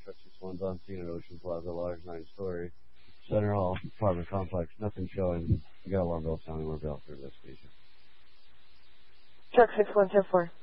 Truck 61's on scene at Ocean Plaza, large 9-story. Center Hall, apartment complex, nothing showing. We got Alarmville County, we're built for investigation. Truck 6104.